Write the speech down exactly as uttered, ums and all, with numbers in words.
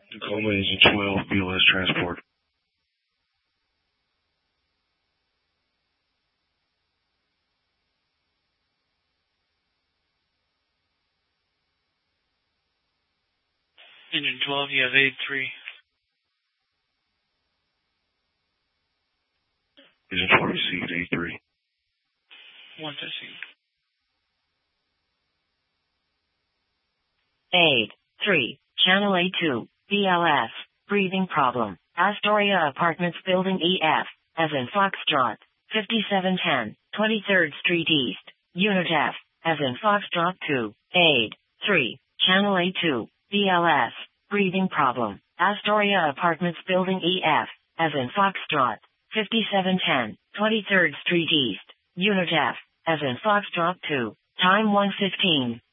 Tacoma Engine twelve, B L S transport. Engine twelve, you have eight three. Engine twelve received, eight three. One testing. eight three, Channel A two, B L S, breathing problem, Astoria Apartments Building E F, as in Foxtrot, fifty-seven ten, twenty-third Street East, Unit F, as in Foxtrot two, eight three, Channel A two, B L S, breathing problem, Astoria Apartments Building E F, as in Foxtrot, fifty-seven ten, twenty-third Street East, Unit F, as in Foxtrot two, time one fifteen.